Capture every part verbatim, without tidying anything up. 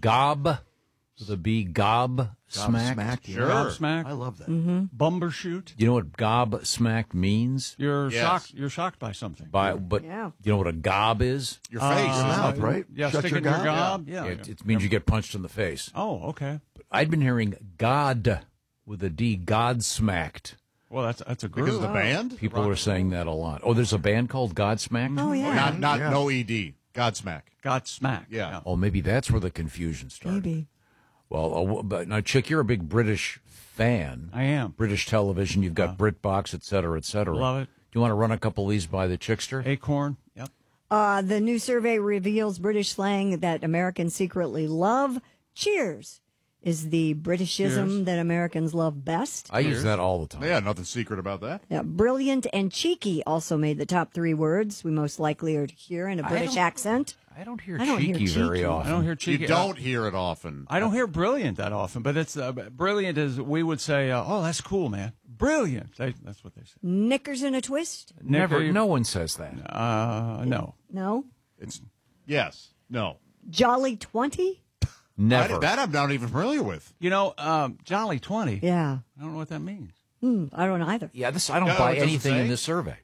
gob, with a B, gob smacked. Gobsmacked, yeah. Sure. Gobsmacked. I love that. Bumbershoot. You know what gob smacked means? You're Yes. shocked. You're shocked by something. By, but Yeah. you know what a gob is? Your face. Uh, isn't mouth, it? right? Yeah, Shut stick your it in your gob. gob. Yeah. It, it means you get punched in the face. Oh, okay. I'd been hearing God with a D, Godsmacked. Well, that's that's a group. Because of the band? People are saying that a lot. Oh, there's a band called Godsmacked? Oh, yeah. Not, not Yeah. no E D. Godsmack. Got smacked. Yeah. Oh, maybe that's where the confusion started. Maybe. Well, uh, but now, Chick, you're a big British fan. I am. British television. You've got BritBox, et cetera, et cetera. Love it. Do you want to run a couple of these by the Chickster? Acorn. Yep. Uh, the new survey reveals British slang that Americans secretly love. Cheers is the Britishism Cheers. that Americans love best. I use that all the time. Yeah, nothing secret about that. Yeah, brilliant and cheeky also made the top three words we most likely are to hear in a I British don't- accent. I don't hear I don't hear cheeky very cheeky. often. I don't hear cheeky. You don't hear it often. I don't hear brilliant that often, but it's uh, brilliant as we would say. Uh, oh, that's cool, man. Brilliant. They, that's what they say. Knickers in a twist? Never. Nick, No one says that. Uh, no. No. It's yes, no. Jolly twenty? Never. I, that I'm not even familiar with. You know, um, Jolly twenty. Yeah. I don't know what that means. Hmm, I don't either. yeah, this. I don't No, buy it doesn't anything say. in this survey.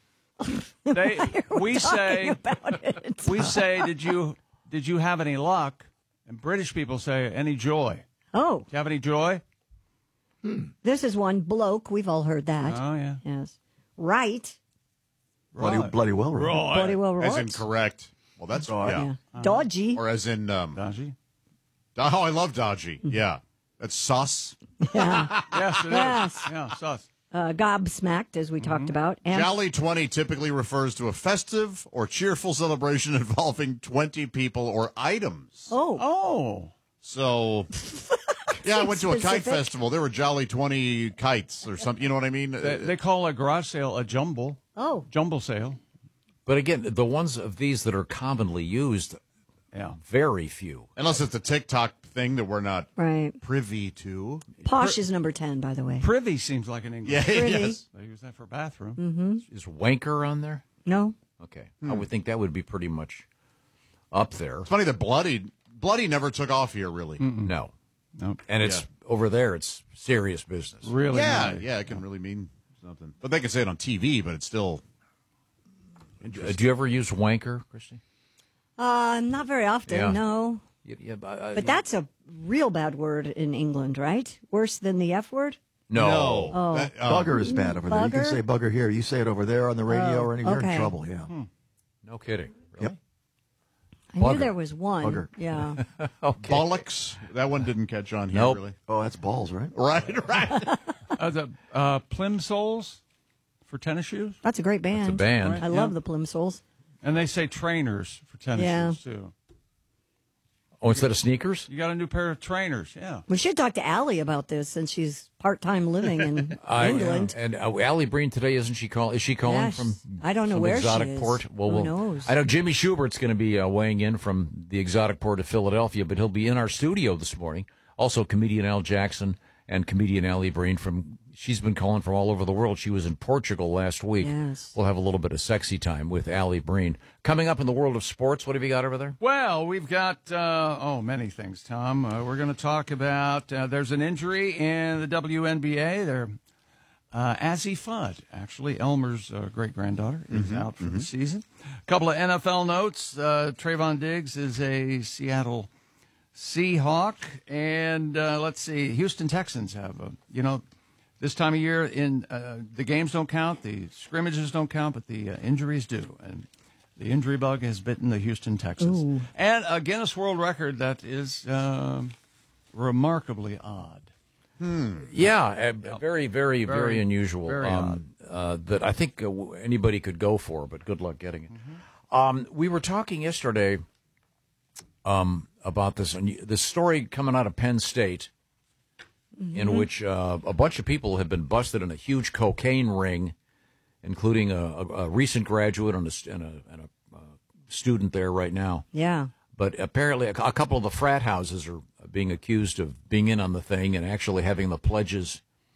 They, we say, About it. we say, did you did you have any luck? And British people say, any joy. Oh, Do you have any joy? this is one. Bloke. We've all heard that. Oh yeah. Yes. Right. Bloody, Right. bloody well, right? Right. Bloody well As right. incorrect. Well, that's yeah. Yeah. Dodgy. Or as in um. Dodgy. Oh, I love dodgy. Mm-hmm. Yeah, that's sus. Yes, it is. Yes. Yeah, sus. Uh, gobsmacked, as we talked about. And Jolly twenty typically refers to a festive or cheerful celebration involving twenty people or items. oh, Oh. So, yeah, I went to a kite Specific. festival. There were Jolly twenty kites or something. You know what I mean? They, they call a garage sale a jumble. oh, Jumble sale. But again, the ones of these that are commonly used, Yeah. very few. Unless it's a TikTok thing that we're not right. privy to. Posh is number ten, by the way. Privy seems like an English. Yeah, Pretty. yes. They use that for bathroom. Mm-hmm. Is wanker on there? No. Okay, I would think that would be pretty much up there. It's funny that bloody bloody never took off here, really. No, Nope. and it's over there. It's serious business. Really? Yeah, nice. yeah, it can really mean something. But they can say it on T V, but it's still. Uh, do you ever use wanker, Christy? Uh, not very often, Yeah. no. Yeah, yeah, but, uh, But that's a real bad word in England, right? Worse than the F word? no. Oh. That, um, Bugger is bad over there. You can Bugger? say bugger here. You say it over there on the radio Oh, or anywhere, you're okay. in trouble. Yeah. No kidding. Really? Yep. I Bugger. knew there was one. Bugger. Yeah. Okay. Bollocks. That one didn't catch on here, Nope. really. Oh, that's balls, right? Right, right. Uh, the uh, Plimsolls for tennis shoes, That's a great band. It's a band. I love the Plimsolls. and they say trainers for tennis Yeah. shoes too. Oh, instead of sneakers? You got a new pair of trainers, yeah. We should talk to Allie about this since she's part-time living in I- England. And uh, Allie Breen today, isn't she calling? Is she calling Yes. from? I don't know some where she exotic is. port? Well, Who we'll- knows? I know Jimmy Schubert's going to be uh, weighing in from the exotic port of Philadelphia, but he'll be in our studio this morning. Also, comedian Al Jackson and comedian Allie Breen from. She's been calling from all over the world. She was in Portugal last week. Yes. We'll have a little bit of sexy time with Allie Breen. Coming up in the world of sports, what have you got over there? Well, we've got, uh, oh, many things, Tom. Uh, we're going to talk about, uh, there's an injury in the W N B A. There, uh, Azzy Fudd, actually, Elmer's uh, great-granddaughter, is out for the season. A couple of N F L notes. Uh, Trayvon Diggs is a Seattle Seahawk. And uh, let's see, Houston Texans have, a, you know, this time of year, in uh, the games don't count, the scrimmages don't count, but the uh, injuries do. And the injury bug has bitten the Houston Texans. Ooh. And a Guinness World Record that is um, remarkably odd. Yeah, uh, very, very, very, Very- unusual. very um, uh, that I think uh, w- anybody could go for, but good luck getting it. Um, we were talking yesterday um, about this and you- this story coming out of Penn State, in which uh, a bunch of people have been busted in a huge cocaine ring, including a, a, a recent graduate and a, st- and a, and a uh, student there right now. Yeah. But apparently, a, a couple of the frat houses are being accused of being in on the thing and actually having the pledges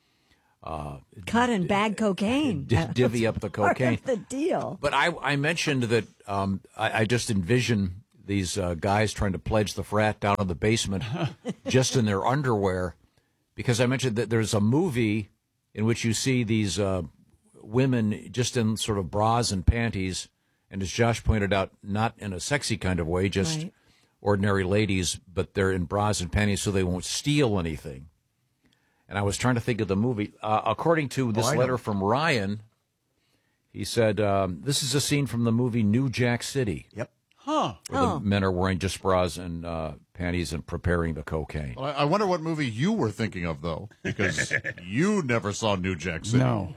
Cut and bag cocaine. d- divvy up the Part cocaine. of the deal. But I, I mentioned that um, I, I just envision these uh, guys trying to pledge the frat down in the basement just in their underwear. Because I mentioned that there's a movie in which you see these uh, women just in sort of bras and panties, and as Josh pointed out, not in a sexy kind of way, just Right. ordinary ladies, but they're in bras and panties so they won't steal anything. And I was trying to think of the movie. Uh, according to this Oh, I know. letter from Ryan, he said, um, this is a scene from the movie New Jack City, Yep. Huh. where Oh. the men are wearing just bras and uh, panties and preparing the cocaine. Well, I I wonder what movie you were thinking of, though, because you never saw New Jack City. No.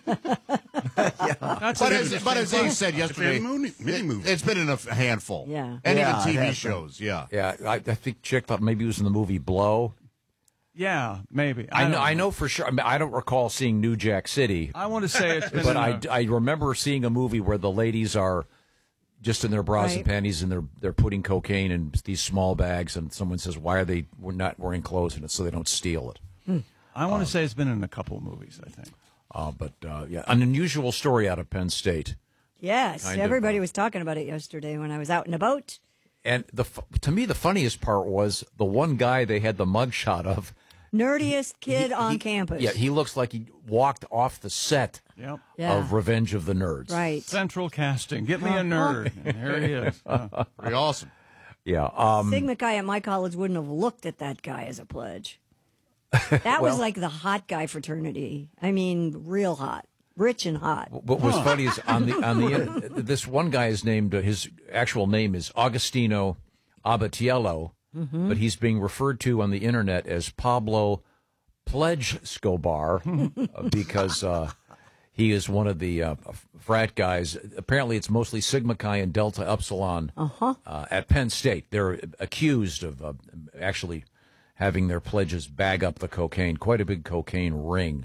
That's But an as, but as Ace said yesterday, mini- mini movie. it's been in a f- handful. Yeah. And Yeah, even it T V has shows, yeah. Yeah, I, I think Chick thought maybe it was in the movie Blow. Yeah, maybe. I, know, don't I know for sure. I, mean, I don't recall seeing New Jack City, I want to say it's been but in I, a- I remember seeing a movie where the ladies are just in their bras and Right. panties, and they're they're putting cocaine in these small bags, and someone says, "Why are they we're not wearing clothes?" And it's so they don't steal it. I want to say it's been in a couple of movies, I think. Uh, but uh, yeah, an unusual story out of Penn State. Yes, Kind of, everybody uh, was talking about it yesterday when I was out and about. And the fu- to me, the funniest part was the one guy they had the mugshot of. Nerdiest kid He- on he- campus. Yeah, he looks like he walked off the set Yep. Yeah. of Revenge of the Nerds. Right. Central casting. Get me a nerd. And here he is. Uh, Pretty awesome. Yeah. Um, Sigma Chi at my college wouldn't have looked at that guy as a pledge. That was Well- like the hot guy fraternity. I mean, real hot, rich and hot. What was funny is on the on the this one guy is named uh, his actual name is Agostino Abatiello, but he's being referred to on the internet as Pablo Pledge Scobar uh, because uh, he is one of the uh, frat guys. Apparently, it's mostly Sigma Chi and Delta Upsilon uh, at Penn State. They're accused of uh, actually having their pledges bag up the cocaine. Quite a big cocaine ring.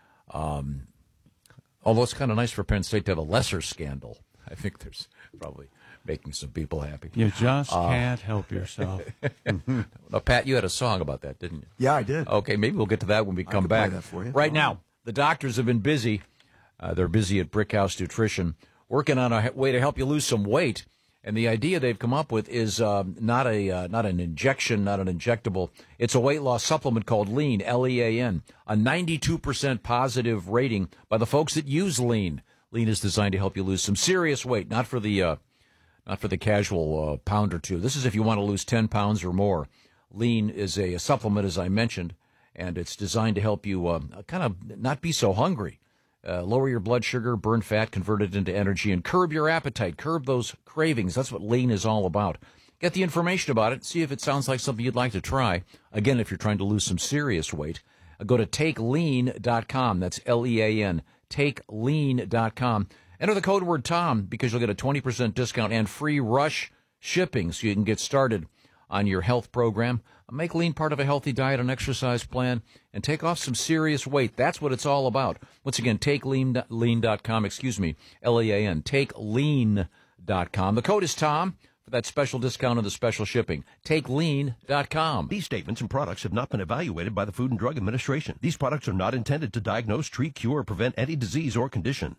Um, although it's kind of nice for Penn State to have a lesser scandal. I think there's probably making some people happy. you just can't help yourself. Now, Pat, you had a song about that, didn't you? Yeah, I did. Okay, maybe we'll get to that when we come could play back. that for you. Right now, the doctors have been busy. Uh, they're busy at Brickhouse Nutrition, working on a he- way to help you lose some weight. And the idea they've come up with is um, not a uh, not an injection, not an injectable. It's a weight loss supplement called Lean, L E A N, a ninety-two percent positive rating by the folks that use Lean. Lean is designed to help you lose some serious weight, not for the uh, not for the casual uh, pound or two. This is if you want to lose ten pounds or more. Lean is a, a supplement, as I mentioned, and it's designed to help you uh, kind of not be so hungry. Uh, lower your blood sugar, burn fat, convert it into energy, and curb your appetite, curb those cravings. That's what Lean is all about. Get the information about it. See if it sounds like something you'd like to try. Again, if you're trying to lose some serious weight, uh, go to take lean dot com. That's L E A N, take lean dot com. Enter the code word Tom because you'll get a twenty percent discount and free rush shipping so you can get started on your health program. Make Lean part of a healthy diet and exercise plan and take off some serious weight. That's what it's all about. Once again, take lean dot com, excuse me, L E A N, take lean dot com. The code is Tom for that special discount and the special shipping. take lean dot com. These statements and products have not been evaluated by the Food and Drug Administration. These products are not intended to diagnose, treat, cure, or prevent any disease or condition.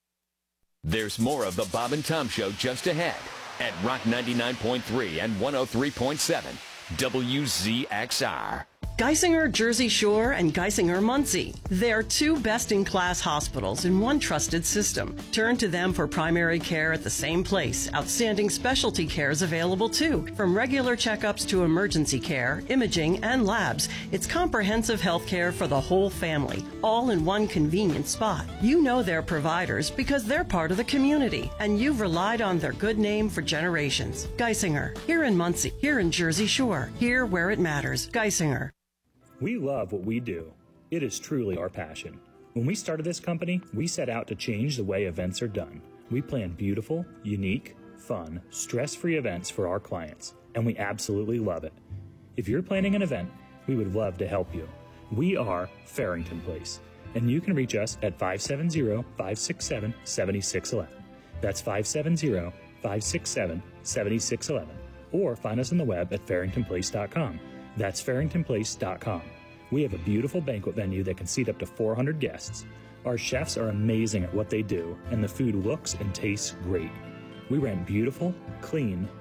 There's more of the Bob and Tom Show just ahead at Rock ninety-nine point three and one oh three point seven W Z X R. Geisinger Jersey Shore and Geisinger Muncie. They're two best-in-class hospitals in one trusted system. Turn to them for primary care at the same place. Outstanding specialty care is available too. From regular checkups to emergency care, imaging, and labs, it's comprehensive health care for the whole family, all in one convenient spot. You know their providers because they're part of the community, and you've relied on their good name for generations. Geisinger, here in Muncie, here in Jersey Shore, here where it matters. Geisinger. We love what we do. It is truly our passion. When we started this company, we set out to change the way events are done. We plan beautiful, unique, fun, stress-free events for our clients, and we absolutely love it. If you're planning an event, we would love to help you. We are Farrington Place, and you can reach us at five seven zero, five six seven, seven six one one. That's five seven zero, five six seven, seven six one one. Or find us on the web at farrington place dot com. That's farrington place dot com. We have a beautiful banquet venue that can seat up to four hundred guests. Our chefs are amazing at what they do, and the food looks and tastes great. We rent beautiful, clean,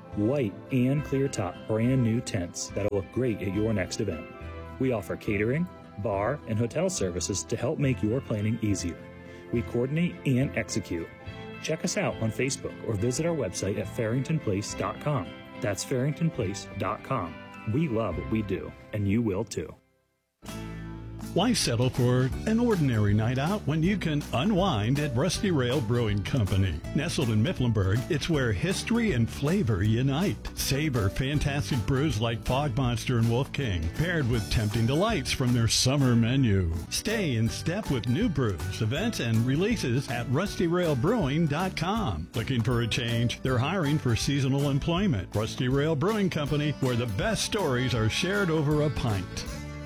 White and clear top brand new tents that'll look great at your next event. We offer catering, bar, and hotel services to help make your planning easier. We coordinate and execute. Check us out on Facebook or visit our website at farrington place dot com. That's farrington place dot com. We love what we do, and you will too. Why settle for an ordinary night out when you can unwind at Rusty Rail Brewing Company? Nestled in Mifflinburg, it's where history and flavor unite. Savor fantastic brews like Fog Monster and Wolf King, paired with tempting delights from their summer menu. Stay in step with new brews, events, and releases at rusty rail brewing dot com. Looking for a change? They're hiring for seasonal employment. Rusty Rail Brewing Company, where the best stories are shared over a pint.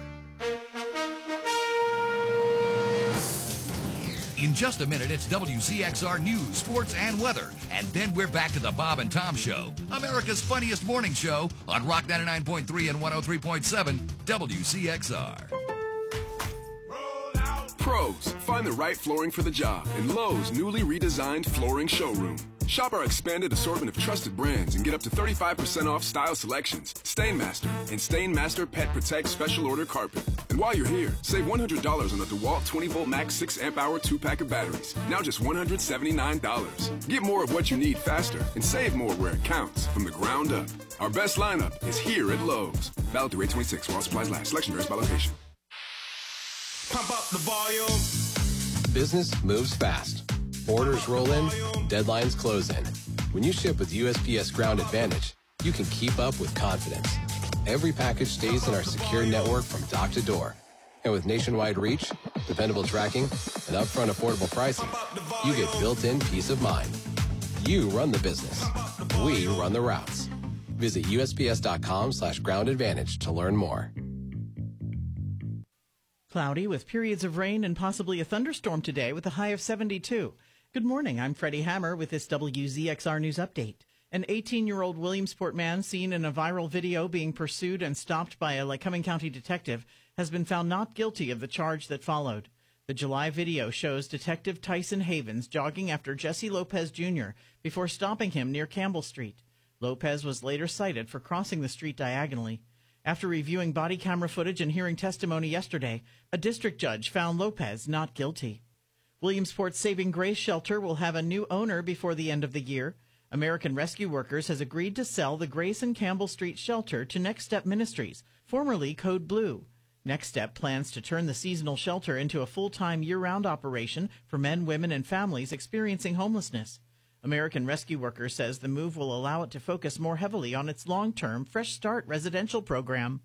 In just a minute, it's W C X R News, Sports, and Weather. And then we're back to the Bob and Tom Show, America's funniest morning show on Rock ninety-nine point three and one oh three point seven W C X R. Pros, find the right flooring for the job in Lowe's newly redesigned flooring showroom. Shop our expanded assortment of trusted brands and get up to thirty-five percent off style selections, Stainmaster, and Stainmaster Pet Protect Special Order Carpet. And while you're here, save one hundred dollars on the DeWalt twenty volt max six amp hour two pack of batteries. Now just one hundred seventy-nine dollars. Get more of what you need faster and save more where it counts from the ground up. Our best lineup is here at Lowe's. Valid through eight twenty-six while supplies last. Selection varies by location. Pump up the volume. Business moves fast. Orders roll in, deadlines close in. When you ship with U S P S Ground Advantage, you can keep up with confidence. Every package stays in our secure network from dock to door. And with nationwide reach, dependable tracking, and upfront affordable pricing, you get built-in peace of mind. You run the business. We run the routes. Visit U S P S dot com slash ground advantage to learn more. Cloudy with periods of rain and possibly a thunderstorm today with a high of seventy-two. Good morning, I'm Freddie Hammer with this W Z X R News Update. An eighteen-year-old Williamsport man seen in a viral video being pursued and stopped by a Lycoming County detective has been found not guilty of the charge that followed. The July video shows Detective Tyson Havens jogging after Jesse Lopez Junior before stopping him near Campbell Street. Lopez was later cited for crossing the street diagonally. After reviewing body camera footage and hearing testimony yesterday, a district judge found Lopez not guilty. Williamsport's Saving Grace shelter will have a new owner before the end of the year. American Rescue Workers has agreed to sell the Grace and Campbell Street shelter to Next Step Ministries, formerly Code Blue. Next Step plans to turn the seasonal shelter into a full-time year-round operation for men, women, and families experiencing homelessness. American Rescue Workers says the move will allow it to focus more heavily on its long-term Fresh Start residential program.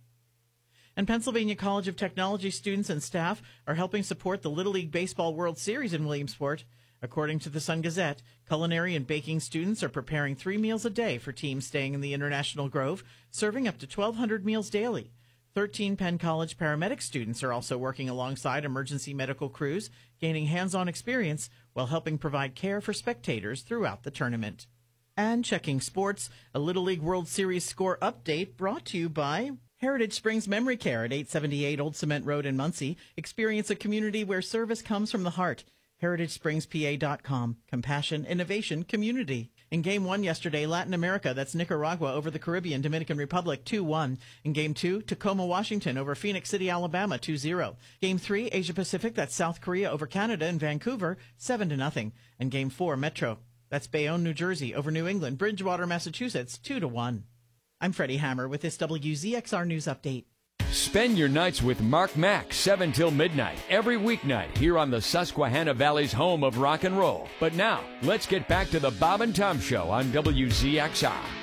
And Pennsylvania College of Technology students and staff are helping support the Little League Baseball World Series in Williamsport. According to the Sun-Gazette, culinary and baking students are preparing three meals a day for teams staying in the International Grove, serving up to twelve hundred meals daily. Thirteen Penn College paramedic students are also working alongside emergency medical crews, gaining hands-on experience while helping provide care for spectators throughout the tournament. And checking sports, a Little League World Series score update brought to you by Heritage Springs Memory Care at eight seventy-eight Old Cement Road in Muncie. Experience a community where service comes from the heart. heritage springs p a dot com. Compassion, innovation, community. In Game one yesterday, Latin America, that's Nicaragua over the Caribbean, Dominican Republic, two one. In Game two, Tacoma, Washington over Phoenix City, Alabama, two zero. Game three, Asia Pacific, that's South Korea over Canada and Vancouver, seven to nothing. And Game four, Metro, that's Bayonne, New Jersey over New England, Bridgewater, Massachusetts, two to one. I'm Freddie Hammer with this W Z X R News Update. Spend your nights with Mark Mack, seven till midnight, every weeknight here on the Susquehanna Valley's home of rock and roll. But now, let's get back to the Bob and Tom Show on W Z X R.